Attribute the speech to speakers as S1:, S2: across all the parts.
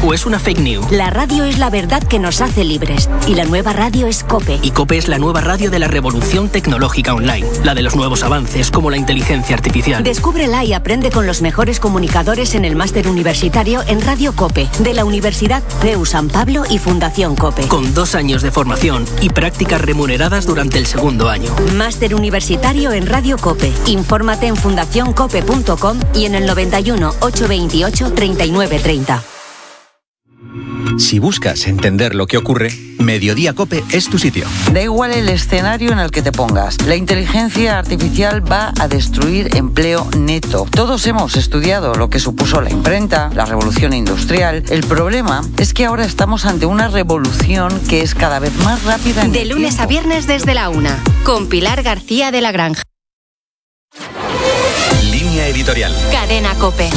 S1: o es una fake news?
S2: La radio es la verdad que nos hace libres. Y la nueva radio es COPE.
S1: Y COPE es la nueva radio de la revolución tecnológica online. La de los nuevos avances, como la inteligencia artificial.
S2: Descúbrela y aprende con los mejores comunicadores en el máster universitario en Radio COPE, de la Universidad CEU San Pablo y Fundación COPE.
S1: Con 2 años de formación y prácticas remuneradas durante el segundo año.
S2: Máster universitario en Radio COPE. Infórmate en fundacioncope.com y en el 91 828 3930.
S3: Si buscas entender lo que ocurre, Mediodía COPE es tu sitio.
S4: Da igual el escenario en el que te pongas. La inteligencia artificial va a destruir empleo neto. Todos hemos estudiado lo que supuso la imprenta, la revolución industrial. El problema es que ahora estamos ante una revolución que es cada vez más rápida.
S5: De lunes a viernes desde la 1, con Pilar García de la Granja.
S3: Línea editorial.
S5: Cadena COPE.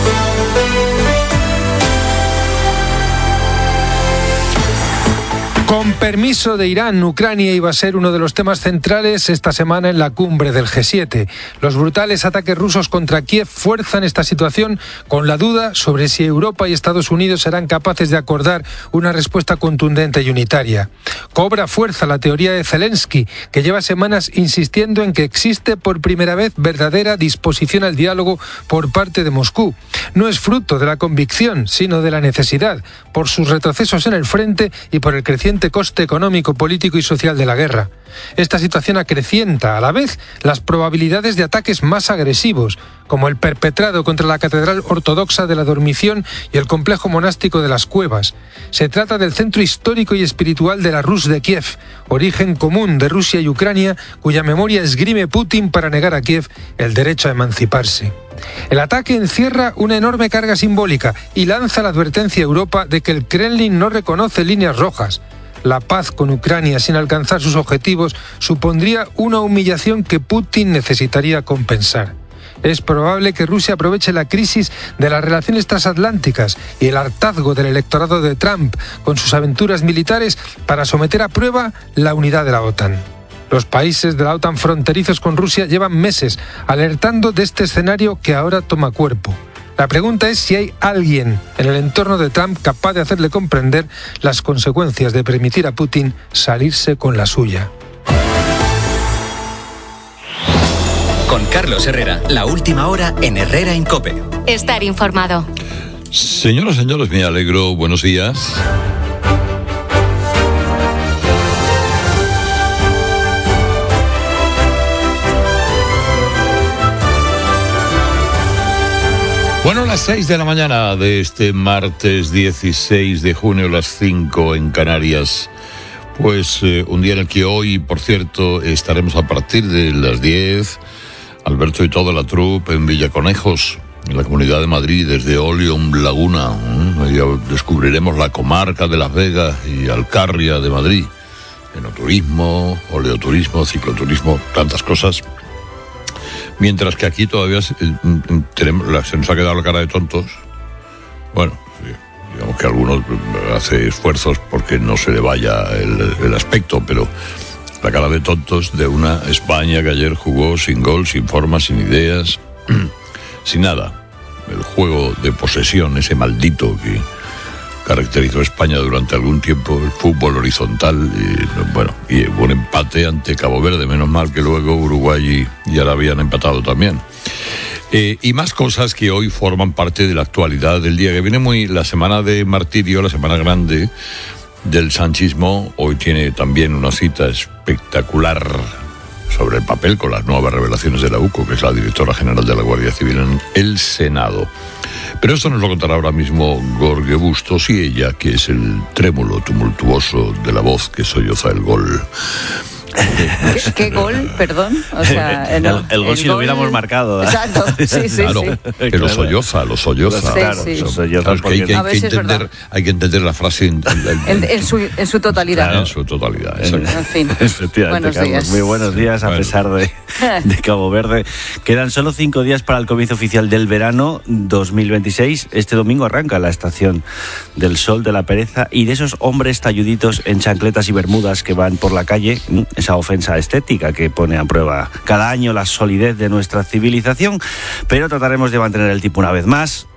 S6: Con permiso de Irán, Ucrania iba a ser uno de los temas centrales esta semana en la cumbre del G7. Los brutales ataques rusos contra Kiev fuerzan esta situación con la duda sobre si Europa y Estados Unidos serán capaces de acordar una respuesta contundente y unitaria. Cobra fuerza la teoría de Zelensky, que lleva semanas insistiendo en que existe por primera vez verdadera disposición al diálogo por parte de Moscú. No es fruto de la convicción, sino de la necesidad, por sus retrocesos en el frente y por el creciente coste económico, político y social de la guerra. Esta situación acrecienta a la vez las probabilidades de ataques más agresivos, como el perpetrado contra la Catedral Ortodoxa de la Dormición y el complejo monástico de las Cuevas. Se trata del centro histórico y espiritual de la Rus de Kiev, origen común de Rusia y Ucrania, cuya memoria esgrime Putin para negar a Kiev el derecho a emanciparse. El ataque encierra una enorme carga simbólica y lanza la advertencia a Europa de que el Kremlin no reconoce líneas rojas. La paz con Ucrania sin alcanzar sus objetivos supondría una humillación que Putin necesitaría compensar. Es probable que Rusia aproveche la crisis de las relaciones transatlánticas y el hartazgo del electorado de Trump con sus aventuras militares para someter a prueba la unidad de la OTAN. Los países de la OTAN fronterizos con Rusia llevan meses alertando de este escenario que ahora toma cuerpo. La pregunta es si hay alguien en el entorno de Trump capaz de hacerle comprender las consecuencias de permitir a Putin salirse con la suya.
S3: Con Carlos Herrera, la última hora en Herrera en COPE.
S5: Estar informado.
S7: Señoras, señores, me alegro. Buenos días. Bueno, las 6 de la mañana de este martes 16 de junio, las 5 en Canarias. Pues un día en el que hoy, por cierto, estaremos a partir de las 10, Alberto y toda la troupe en Villaconejos, en la Comunidad de Madrid, desde Oleón Laguna. Ya descubriremos la comarca de Las Vegas y Alcarria de Madrid. Enoturismo, oleoturismo, cicloturismo, tantas cosas. Mientras que aquí todavía se nos ha quedado la cara de tontos. Bueno, sí, digamos que algunos hace esfuerzos porque no se le vaya el aspecto, pero la cara de tontos de una España que ayer jugó sin gol, sin forma, sin ideas, sin nada. El juego de posesión, ese maldito que caracterizó a España durante algún tiempo, el fútbol horizontal, y un empate ante Cabo Verde, menos mal que luego Uruguay y Arabia han empatado también. Y más cosas que hoy forman parte de la actualidad del día, que viene la semana de martirio, la semana grande del sanchismo. Hoy tiene también una cita espectacular sobre el papel con las nuevas revelaciones de la UCO, que es la directora general de la Guardia Civil en el Senado. Pero esto nos lo contará ahora mismo Jorge Bustos y ella, que es el trémulo tumultuoso de la voz que solloza el gol.
S4: ¿Qué gol? Perdón. O sea,
S8: el gol si lo hubiéramos marcado.
S4: Exacto. Sí,
S7: claro,
S4: sí.
S7: Que lo solloza.
S8: Claro,
S4: sí.
S8: Solloza,
S7: hay que entender la frase
S4: en su totalidad.
S7: Claro, en su totalidad.
S4: En fin.
S8: Efectivamente,
S4: Buenos
S8: Carlos.
S4: días.
S8: Muy buenos días, a pesar de Cabo Verde. Quedan solo 5 días para el comienzo oficial del verano 2026. Este domingo arranca la estación del sol, de la pereza y de esos hombres talluditos en chancletas y bermudas que van por la calle. Esa ofensa estética que pone a prueba cada año la solidez de nuestra civilización, pero trataremos de mantener el tipo una vez más.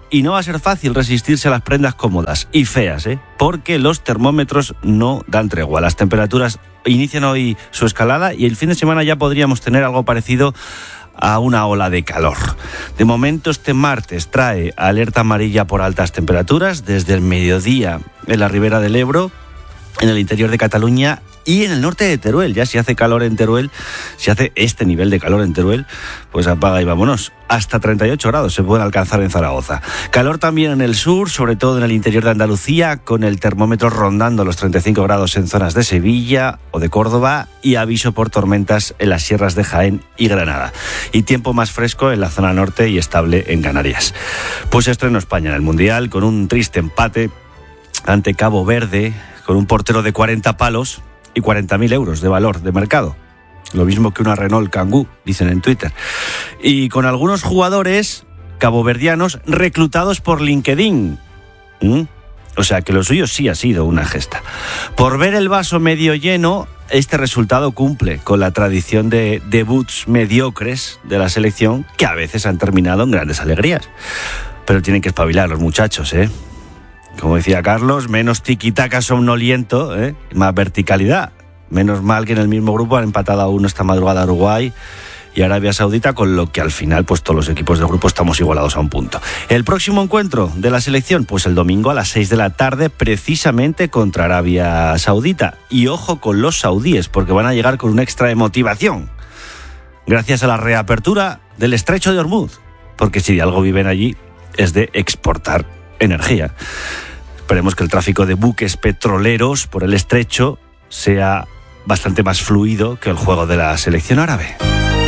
S8: y no va a ser fácil resistirse a las prendas cómodas y feas, porque los termómetros no dan tregua. Las temperaturas inician hoy su escalada y el fin de semana ya podríamos tener algo parecido a una ola de calor. De momento, este martes trae alerta amarilla por altas temperaturas desde el mediodía en la ribera del Ebro, en el interior de Cataluña y en el norte de Teruel. Ya si hace calor en Teruel, si hace este nivel de calor en Teruel, pues apaga y vámonos. Hasta 38 grados se pueden alcanzar en Zaragoza. Calor también en el sur, sobre todo en el interior de Andalucía, con el termómetro rondando los 35 grados en zonas de Sevilla o de Córdoba y aviso por tormentas en las sierras de Jaén y Granada. Y tiempo más fresco en la zona norte y estable en Canarias. Pues estreno España en el Mundial con un triste empate ante Cabo Verde, con un portero de 40 palos y 40.000 euros de valor de mercado. Lo mismo que una Renault Kangoo, dicen en Twitter. Y con algunos jugadores caboverdianos reclutados por LinkedIn. O sea que lo suyo sí ha sido una gesta. Por ver el vaso medio lleno, este resultado cumple con la tradición de debuts mediocres de la selección, que a veces han terminado en grandes alegrías. Pero tienen que espabilar los muchachos, Como decía Carlos, menos tiquitaca somnoliento, más verticalidad. Menos mal que en el mismo grupo han empatado a 1 esta madrugada Uruguay y Arabia Saudita, con lo que al final pues todos los equipos del grupo estamos igualados a un punto. El próximo encuentro de la selección, pues el domingo a las 6 de la tarde, precisamente contra Arabia Saudita. Y ojo con los saudíes, porque van a llegar con un extra de motivación, gracias a la reapertura del Estrecho de Hormuz, porque si de algo viven allí es de exportar energía. Esperemos que el tráfico de buques petroleros por el estrecho sea bastante más fluido que el juego de la selección árabe.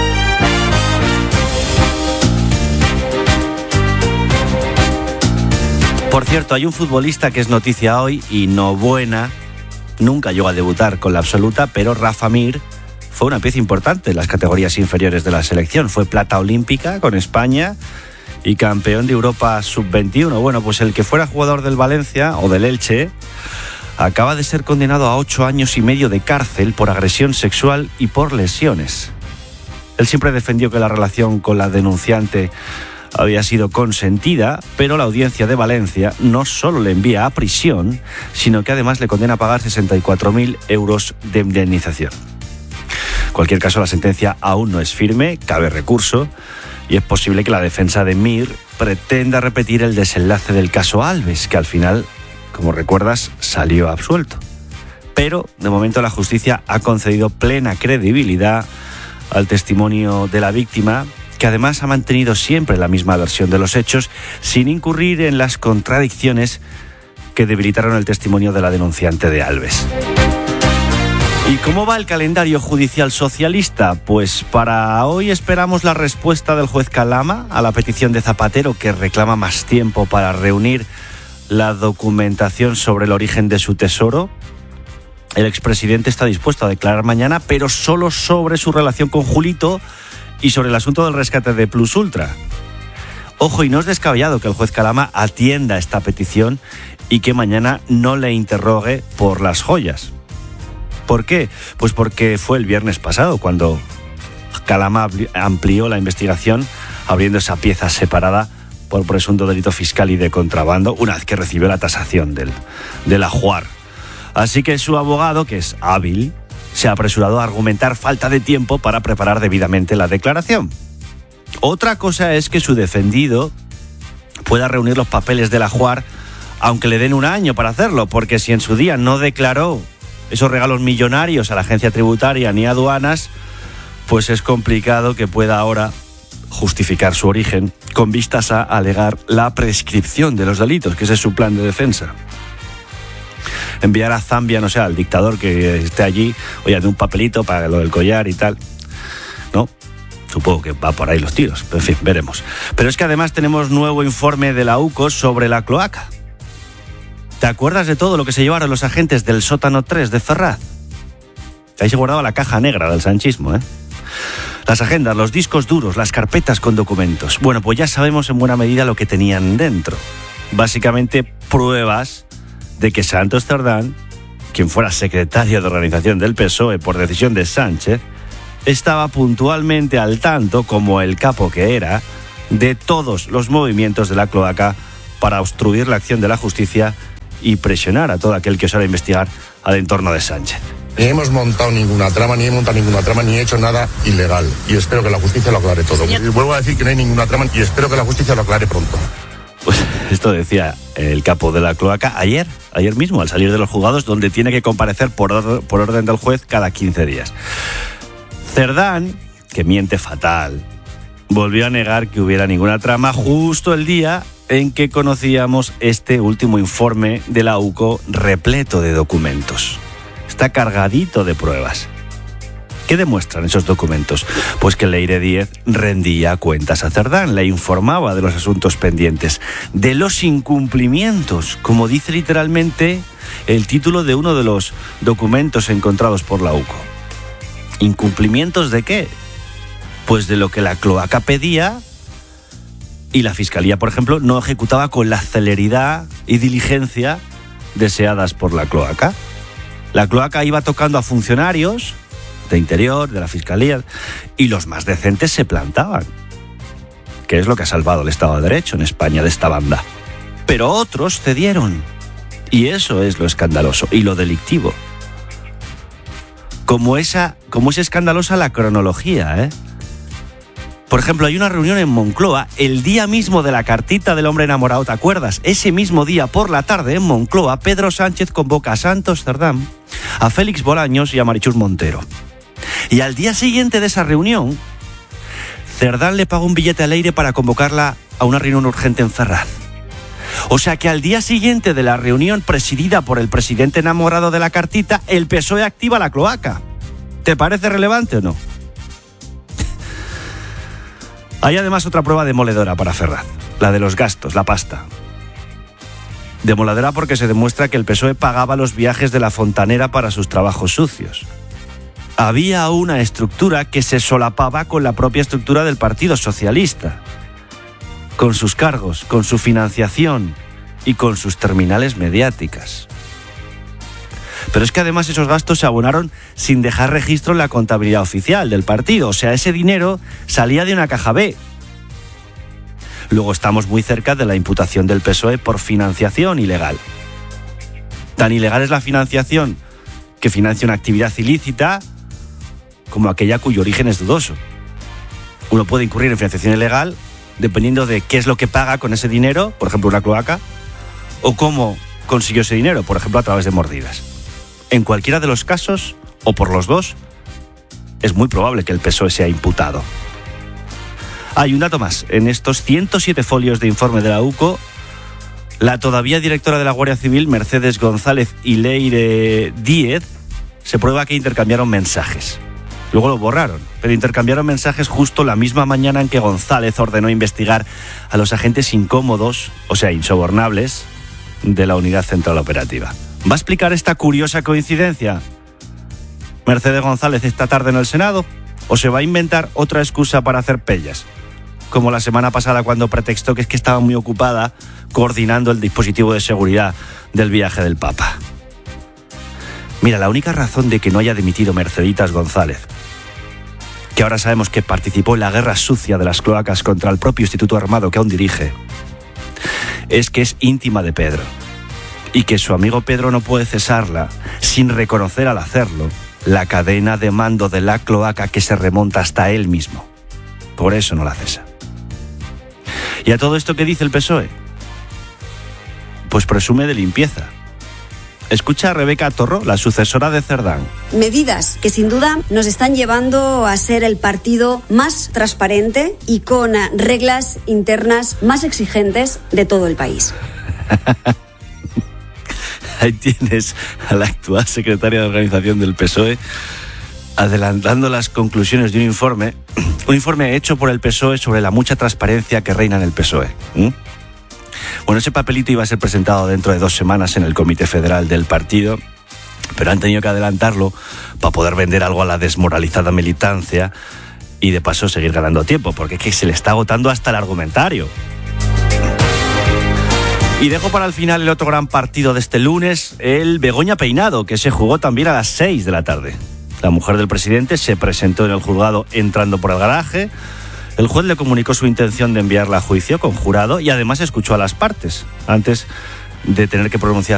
S8: Por cierto, hay un futbolista que es noticia hoy y no buena. Nunca llegó a debutar con la absoluta, pero Rafa Mir fue una pieza importante en las categorías inferiores de la selección. Fue plata olímpica con España y campeón de Europa sub-21. Bueno, pues el que fuera jugador del Valencia o del Elche acaba de ser condenado a 8 años y medio de cárcel por agresión sexual y por lesiones. Él siempre defendió que la relación con la denunciante había sido consentida, pero la audiencia de Valencia no solo le envía a prisión, sino que además le condena a pagar 64.000 euros de indemnización. En cualquier caso, la sentencia aún no es firme, cabe recurso, y es posible que la defensa de Mir pretenda repetir el desenlace del caso Alves, que al final, como recuerdas, salió absuelto. Pero, de momento, la justicia ha concedido plena credibilidad al testimonio de la víctima, que además ha mantenido siempre la misma versión de los hechos, sin incurrir en las contradicciones que debilitaron el testimonio de la denunciante de Alves. ¿Y cómo va el calendario judicial socialista? Pues para hoy esperamos la respuesta del juez Calama a la petición de Zapatero, que reclama más tiempo para reunir la documentación sobre el origen de su tesoro. El expresidente está dispuesto a declarar mañana, pero solo sobre su relación con Julito y sobre el asunto del rescate de Plus Ultra. Ojo, y no es descabellado que el juez Calama atienda esta petición y que mañana no le interrogue por las joyas. ¿Por qué? Pues porque fue el viernes pasado cuando Calama amplió la investigación, abriendo esa pieza separada por presunto delito fiscal y de contrabando, una vez que recibió la tasación del ajuar. Así que su abogado, que es hábil, se ha apresurado a argumentar falta de tiempo para preparar debidamente la declaración. Otra cosa es que su defendido pueda reunir los papeles del ajuar, aunque le den un año para hacerlo, porque si en su día no declaró esos regalos millonarios a la agencia tributaria ni a aduanas, pues es complicado que pueda ahora justificar su origen con vistas a alegar la prescripción de los delitos, que ese es su plan de defensa. Enviar a Zambia, no sé, al dictador que esté allí, oye, de un papelito para lo del collar y tal, ¿no? Supongo que va por ahí los tiros, pero en fin, veremos. Pero es que además tenemos nuevo informe de la UCO sobre la cloaca. ¿Te acuerdas de todo lo que se llevaron los agentes del sótano 3 de Ferraz? Ahí se guardaba la caja negra del sanchismo, Las agendas, los discos duros, las carpetas con documentos. Bueno, pues ya sabemos en buena medida lo que tenían dentro. Básicamente pruebas de que Santos Cerdán, quien fuera secretario de organización del PSOE por decisión de Sánchez, estaba puntualmente al tanto, como el capo que era, de todos los movimientos de la cloaca para obstruir la acción de la justicia y presionar a todo aquel que osara investigar al entorno de Sánchez.
S9: Ni hemos montado ninguna trama, ni he hecho nada ilegal. Y espero que la justicia lo aclare todo. Y vuelvo a decir que no hay ninguna trama y espero que la justicia lo aclare pronto.
S8: Pues esto decía el capo de la cloaca ayer mismo, al salir de los juzgados, donde tiene que comparecer por orden del juez cada 15 días. Cerdán, que miente fatal, volvió a negar que hubiera ninguna trama justo el día en que conocíamos este último informe de la UCO repleto de documentos. Está cargadito de pruebas. ¿Qué demuestran esos documentos? Pues que Leire Díez rendía cuentas a Cerdán, le informaba de los asuntos pendientes, de los incumplimientos, como dice literalmente el título de uno de los documentos encontrados por la UCO. ¿Incumplimientos de qué? Pues de lo que la cloaca pedía y la Fiscalía, por ejemplo, no ejecutaba con la celeridad y diligencia deseadas por la cloaca. La cloaca iba tocando a funcionarios de Interior, de la Fiscalía, y los más decentes se plantaban, que es lo que ha salvado el Estado de Derecho en España de esta banda. Pero otros cedieron, y eso es lo escandaloso y lo delictivo. Como es escandalosa la cronología, ¿eh? Por ejemplo, hay una reunión en Moncloa el día mismo de la cartita del hombre enamorado, ¿te acuerdas? Ese mismo día, por la tarde, en Moncloa, Pedro Sánchez convoca a Santos Cerdán, a Félix Bolaños y a Marichus Montero. Y al día siguiente de esa reunión, Cerdán le paga un billete a Leire para convocarla a una reunión urgente en Ferraz. O sea que al día siguiente de la reunión presidida por el presidente enamorado de la cartita, el PSOE activa la cloaca. ¿Te parece relevante o no? Hay además otra prueba demoledora para Ferraz, la de los gastos, la pasta. Demoledora porque se demuestra que el PSOE pagaba los viajes de la fontanera para sus trabajos sucios. Había una estructura que se solapaba con la propia estructura del Partido Socialista, con sus cargos, con su financiación y con sus terminales mediáticas. Pero es que además esos gastos se abonaron sin dejar registro en la contabilidad oficial del partido. O sea, ese dinero salía de una caja B. Luego estamos muy cerca de la imputación del PSOE por financiación ilegal. Tan ilegal es la financiación que financia una actividad ilícita como aquella cuyo origen es dudoso. Uno puede incurrir en financiación ilegal dependiendo de qué es lo que paga con ese dinero, por ejemplo una cloaca, o cómo consiguió ese dinero, por ejemplo a través de mordidas. En cualquiera de los casos, o por los dos, es muy probable que el PSOE sea imputado. Hay un dato más. En estos 107 folios de informe de la UCO, la todavía directora de la Guardia Civil, Mercedes González, y Leire Díez, se prueba que intercambiaron mensajes. Luego lo borraron, pero intercambiaron mensajes justo la misma mañana en que González ordenó investigar a los agentes incómodos, o sea, insobornables, de la Unidad Central Operativa. ¿Va a explicar esta curiosa coincidencia Mercedes González esta tarde en el Senado? ¿O se va a inventar otra excusa para hacer pellas? Como la semana pasada cuando pretextó que es que estaba muy ocupada coordinando el dispositivo de seguridad del viaje del Papa. Mira, la única razón de que no haya dimitido Merceditas González, que ahora sabemos que participó en la guerra sucia de las cloacas contra el propio Instituto Armado que aún dirige, es que es íntima de Pedro. Y que su amigo Pedro no puede cesarla sin reconocer al hacerlo la cadena de mando de la cloaca que se remonta hasta él mismo. Por eso no la cesa. ¿Y a todo esto qué dice el PSOE? Pues presume de limpieza. Escucha a Rebeca Torro, la sucesora de Cerdán.
S10: Medidas que sin duda nos están llevando a ser el partido más transparente y con reglas internas más exigentes de todo el país.
S8: Ahí tienes a la actual secretaria de Organización del PSOE adelantando las conclusiones de un informe hecho por el PSOE sobre la mucha transparencia que reina en el PSOE. Bueno, ese papelito iba a ser presentado dentro de 2 semanas en el Comité Federal del partido, pero han tenido que adelantarlo para poder vender algo a la desmoralizada militancia y de paso seguir ganando tiempo, porque es que se le está agotando hasta el argumentario. Y dejo para el final el otro gran partido de este lunes, el Begoña Peinado, que se jugó también a las 6 de la tarde. La mujer del presidente se presentó en el juzgado entrando por el garaje. El juez le comunicó su intención de enviarla a juicio con jurado y además escuchó a las partes antes de tener que pronunciarse